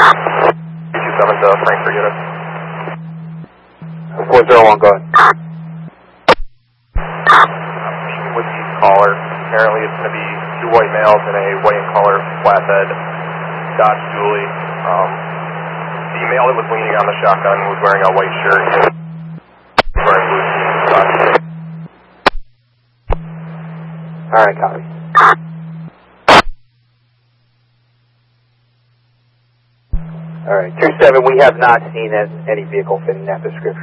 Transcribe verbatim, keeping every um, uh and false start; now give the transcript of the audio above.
two seven to Frankfurt unit. four zero one, go ahead. With the caller, apparently it's going to be two white males and a white and color flatbed Dodge Dually. Um, the male that was leaning on the shotgun was wearing a white shirt and wearing blue jeans. Alright, copy. Alright, two seven, we have not seen any vehicle fitting that description.